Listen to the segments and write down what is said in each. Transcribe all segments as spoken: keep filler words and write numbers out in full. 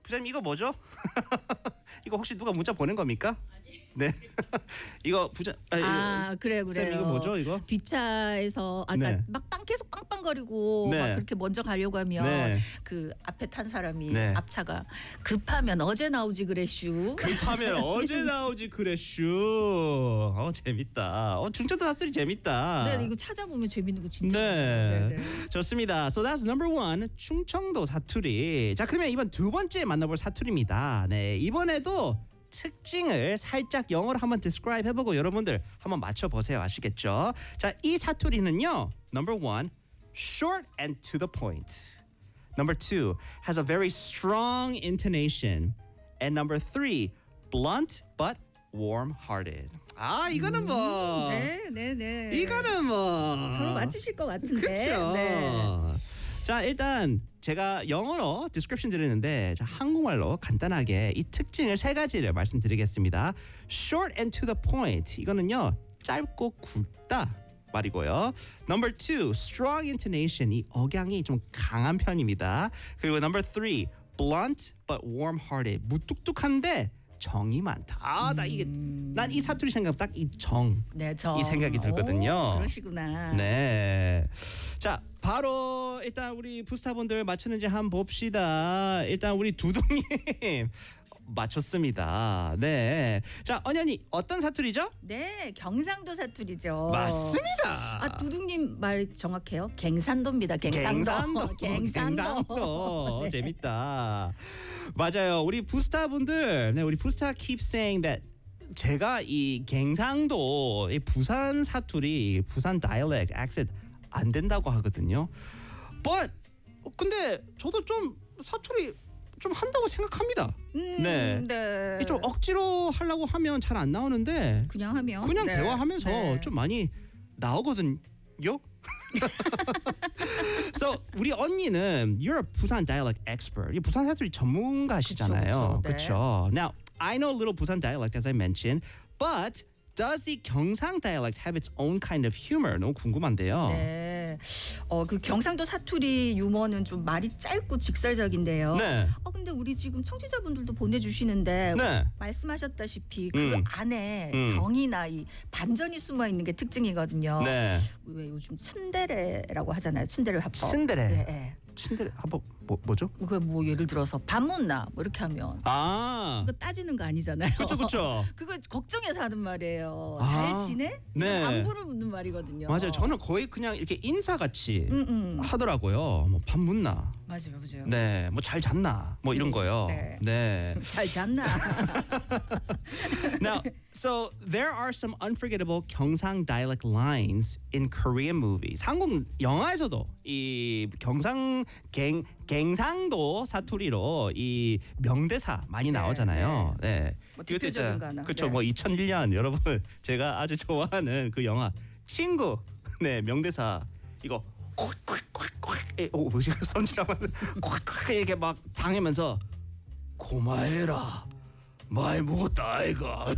부장님 이거 뭐죠? 이거 혹시 누가 문자 보낸 겁니까? 네. 이거 부자 아니, 아 그래요 그래요. 쌤 이거 뭐죠 이거? 뒷차에서 아까 네. 막 빵 계속 빵빵거리고 네. 막 그렇게 먼저 가려고 하면 네. 그 앞에 탄 사람이 네. 앞차가 급하면 어제 나오지 그래슈. 급하면 어제 나오지 그래슈. 어 재밌다. 어 중천도 사투리 재밌다. 네 이거 찾아보면 재밌는 거 진짜. 네. 많아요. 네, 네. 좋습니다. So that's number one. 충청도 사투리. 자 그러면 이번 두 번째 만나볼 사투리입니다. 네 이번에도 특징을 살짝 영어로 한번 describe 해보고 여러분들 한번 맞춰보세요. 아시겠죠? 자, 이 사투리는요. Number one, short and to the point. Number two, has a very strong intonation. And number three, blunt but warm-hearted. 아, 이거는 뭐. 네, 네, 네. 이거는 뭐. 바로 맞추실 것 같은데. 그렇죠. 네. 자 일단 제가 영어로 디스크립션 드리는데 자, 한국말로 간단하게 이 특징을 세 가지를 말씀드리겠습니다. Short and to the point. 이거는요 짧고 굵다 말이고요. Number two, strong intonation. 이 억양이 좀 강한 편입니다. 그리고 number three, blunt but warm-hearted. 무뚝뚝한데 정이 많다. 아, 나 이게 난 이 사투리 생각 딱 이 정. 네, 저. 이 생각이 들거든요. 오, 그러시구나. 네. 자, 바로 일단 우리 부스타분들 맞추는지 한번 봅시다. 일단 우리 두둥님 맞췄습니다. 네. 자, 언연이 어떤 사투리죠? 네, 경상도 사투리죠. 맞습니다. 아, 두둥님 말 정확해요? 갱산도입니다. 갱상도. 갱산도. 갱상도. 갱상도. 네. 재밌다. 맞아요. 우리 부스타분들, 네, 우리 부스타 keep saying that 제가 이 갱상도, 이 부산 사투리, 부산 dialect, accent 안 된다고 하거든요. But 근데 저도 좀 사투리 좀 한다고 생각합니다. 음, 네. 네. 좀 억지로 하려고 하면 잘 안 나오는데 그냥 하면 그냥 네. 대화하면서 네. 좀 많이 나오거든요. So 우리 언니는 you're a 부산 dialect expert. 이 부산 사투리 전문가시잖아요. 그쵸, 그쵸. 네. 그렇죠. Now I know a little Busan dialect as I mentioned, but does the 경상 dialect have its own kind of humor? 너무 궁금한데요. 네. 어, 그 경상도 사투리 유머는 좀 말이 짧고 직설적인데요. 네. 어, 근데 우리 지금 청취자분들도 보내주시는데 네. 말씀하셨다시피 그 음. 안에 음. 정이나 이 반전이 숨어 있는 게 특징이거든요. 네. 왜 요즘 츤데레라고 하잖아요. 츤데레 화법. 츤데레. 네, 네. 친데레 합법 뭐 뭐죠? 그게 뭐 예를 들어서 밥 못나 뭐 이렇게 하면 아. 그거 따지는 거 아니잖아요. 그렇죠, 그렇죠. 그거 걱정해서 하는 말이에요. 아. 잘 지내? 네. 안부를 묻는 말이거든요. 맞아요. 저는 거의 그냥 이렇게 인사같이 음, 음. 하더라고요. 뭐 밥 묻나? 맞아요, 맞아요. 네. 뭐 잘 잤나? 뭐 이런 거요. 네. 네. 잘 잤나? Now, so there are some unforgettable 경상 dialect lines in Korean movies. 한국 영화에서도 이 경상 갱 갱상도 사투리로 이 명대사 많이 네, 나오잖아요. 네. 뭐 이것도 대표적인 있잖아요. 거 하나. 그렇죠. 네. 뭐 이천일 년 여러분 제가 아주 좋아하는 그 영화 친구. 네, 명대사 이거 콱콱콱콱 오 뭐지 손질하면 콱콱 이렇게 막 당하면서 고마해라. 많이 먹었다 아이가.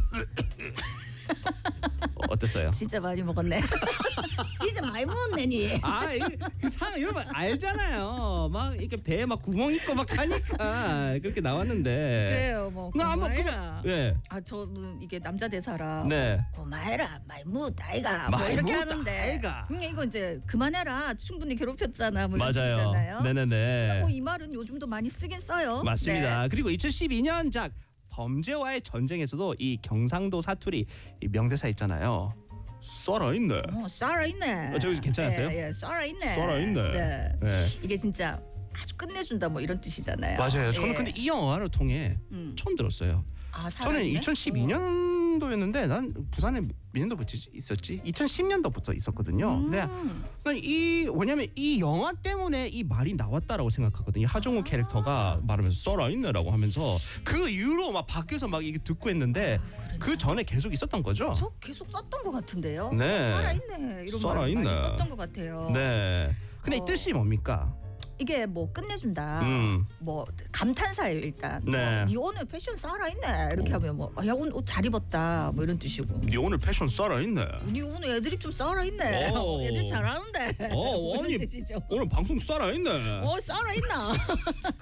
어땠어요? 진짜 많이 먹었네. 진짜 많이 먹었네 니. 아, 그 상황 여러분 알잖아요. 막 이렇게 배에 막 구멍 있고 막 하니까 그렇게 나왔는데. 그래요, 뭐 나 한번 고마해라. 그만. 네. 아, 저는 이게 남자 대사라. 네. 고마해라, 많이 먹었다 아이가. 뭐 많이 이렇게 먹었다, 하는데. 아이가. 그냥 이거 이제 그만해라. 충분히 괴롭혔잖아. 뭐 이런 맞아요. 뜻이잖아요. 네네네. 뭐 이 말은 요즘도 많이 쓰긴 써요. 맞습니다. 네. 그리고 이천십이 년작 범죄와의 전쟁에서도 이 경상도 사투리 이 명대사 있잖아요. 썰어있네. 어, 살아있네. 어, 저기 괜찮았어요? 예, 예, 살아있네. 썰어있네. 네. 네. 이게 진짜 아주 끝내준다 뭐 이런 뜻이잖아요. 맞아요. 저는 예. 근데 이 영화를 통해 음. 처음 들었어요. 아, 저는 살아있네? 이천십이 년도였는데 난 부산에 몇 년도부터 있었지? 이천십 년도부터 있었거든요. 음. 네. 난이 왜냐면 이 영화 때문에 이 말이 나왔다라고 생각하거든요. 하정우 아. 캐릭터가 말하면서 썰어있네라고 하면서 그 이후로 막 밖에서 막 이게 듣고 했는데 그 전에 계속 있었던 거죠. 저 계속 썼던 것 같은데요. 네. 어, 살아있네 이런 살아있네. 말 많이 썼던 것 같아요. 네. 근데 어. 이 뜻이 뭡니까? 이게 뭐 끝내준다. 음. 뭐 감탄사예요 일단. 네. 어, 네 오늘 패션 살아있네 이렇게 하면 뭐야 오늘 옷 잘 입었다 뭐 이런 뜻이고. 네 오늘 패션 썰어있네. 네 오늘 애드립 좀 살아있네. 오. 애들 잘하는데. 어, 뭐 아니, 이런 뜻이죠. 오늘 방송 썰어있네. 어 살아있나?